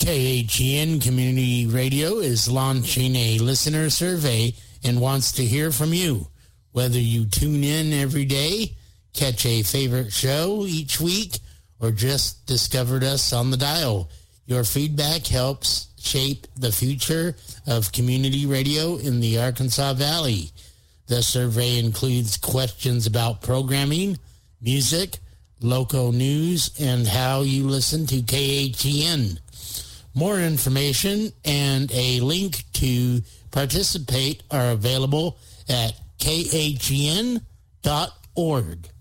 KHEN Community Radio is launching a listener survey and wants to hear from you. Whether you tune in every day, catch a favorite show each week, or just discovered us on the dial, your feedback helps shape the future of community radio in the Arkansas Valley. The survey includes questions about programming, music, local news, and how you listen to KHEN. More information and a link to participate are available at khen.org.